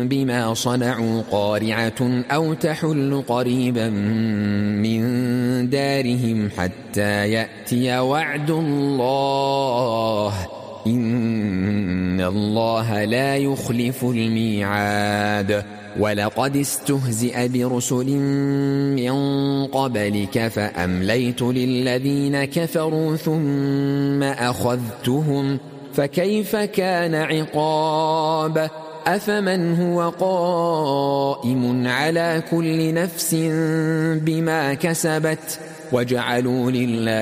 بما صنعوا قارعة أو تحل قريبا من دارهم حتى يأتي وعد الله إن الله لا يخلف الميعاد. ولقد استهزئ برسل من قبلك فأمليت للذين كفروا ثم أخذتهم فكيف كان عقاب. أفمن هو قائم على كل نفس بما كسبت وجعلوا لله